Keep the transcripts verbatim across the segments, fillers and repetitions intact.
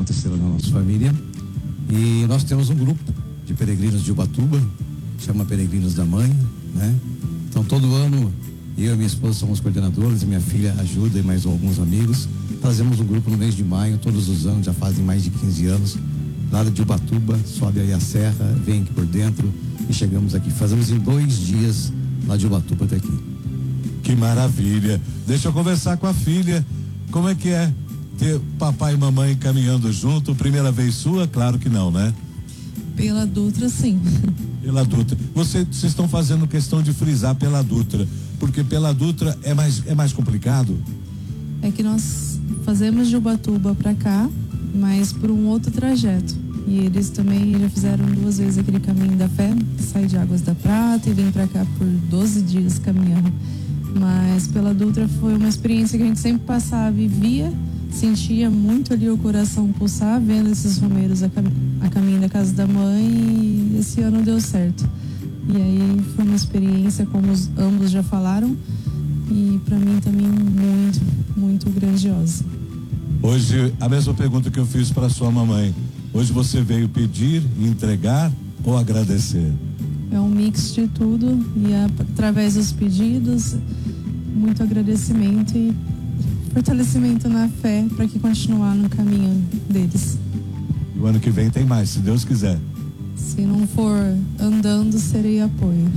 terceira na nossa família. E nós temos um grupo de peregrinos de Ubatuba, chama Peregrinos da Mãe, né? Então todo ano eu e minha esposa somos coordenadores, e minha filha ajuda e mais alguns amigos. Fazemos um grupo no mês de maio, todos os anos, já fazem mais de quinze anos, lá de Ubatuba, sobe aí a serra, vem aqui por dentro e chegamos aqui. Fazemos em dois dias lá de Ubatuba até aqui. Que maravilha. Deixa eu conversar com a filha. Como é que é ter papai e mamãe caminhando junto? Primeira vez sua? Claro que não, né? Pela Dutra, sim. Pela Dutra. Você, vocês estão fazendo questão de frisar pela Dutra, porque pela Dutra é mais, é mais complicado? É que nós fazemos de Ubatuba para cá, mas por um outro trajeto. E eles também já fizeram duas vezes aquele caminho da fé, que sai de Águas da Prata e vem para cá por doze dias caminhando. Mas pela Dutra foi uma experiência que a gente sempre passava e via, sentia muito ali o coração pulsar, vendo esses romeiros a, cam a caminho da casa da mãe, e esse ano deu certo. E aí foi uma experiência, como os, ambos já falaram, e para mim também muito, muito grandiosa. Hoje, a mesma pergunta que eu fiz para sua mamãe. Hoje você veio pedir, entregar ou agradecer? É um mix de tudo, e através dos pedidos, muito agradecimento e fortalecimento na fé para que continuar no caminho deles. E o ano que vem tem mais, se Deus quiser. Se não for andando, serei apoio.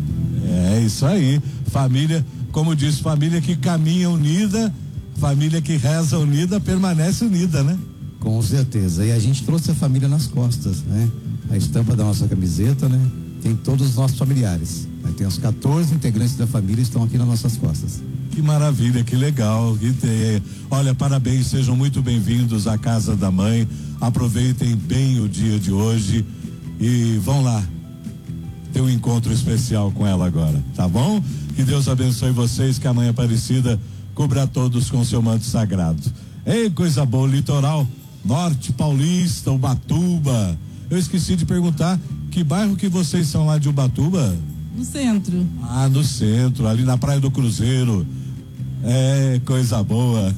É isso aí. Família, como diz, família que caminha unida, família que reza unida, permanece unida, né? Com certeza. E a gente trouxe a família nas costas, né? A estampa da nossa camiseta, né? Tem todos os nossos familiares. Tem os quatorze integrantes da família que estão aqui nas nossas costas. Que maravilha, que legal. Que tem. Olha, parabéns, sejam muito bem-vindos à Casa da Mãe. Aproveitem bem o dia de hoje e vão lá ter um encontro especial com ela agora, tá bom? Que Deus abençoe vocês, que a Mãe Aparecida cubra todos com seu manto sagrado. Ei, coisa boa, litoral norte paulista, Ubatuba. Eu esqueci de perguntar, que bairro que vocês são lá de Ubatuba? No centro. Ah, no centro, ali na Praia do Cruzeiro. É, coisa boa.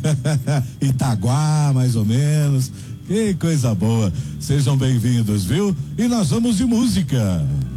Itaguá, mais ou menos. Que coisa boa. Sejam bem-vindos, viu? E nós vamos de música.